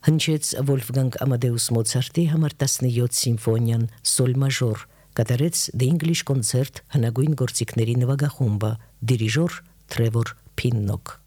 հնչեց Վոլֆգանգ Ամադեուս Մոցարտի համար 17 սիմֆոնիան սոլ մաժոր, կատարեց The English Concert հնագույն գործիքների նվագախումբը, դիրիժոր Թրևոր Փիննոկ։